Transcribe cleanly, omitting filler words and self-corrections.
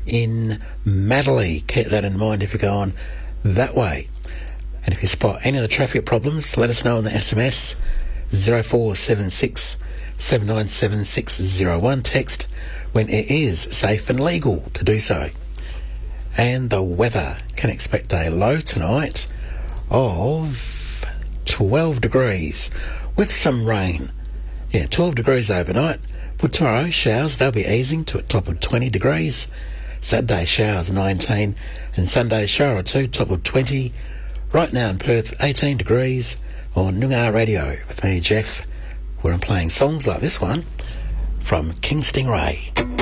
in Madeley. Keep that in mind if you're going that way. And if you spot any of the traffic problems, let us know on the SMS 0476 797 601 text when it is safe and legal to do so. And the weather, can expect a low tonight of 12 degrees with some rain. 12 degrees overnight. For tomorrow, showers, they'll be easing to a top of 20 degrees. Saturday, showers 19, and Sunday, shower or two, top of 20. Right now in Perth, 18 degrees on Noongar Radio with me, Jeff, where I'm playing songs like this one from King Stingray.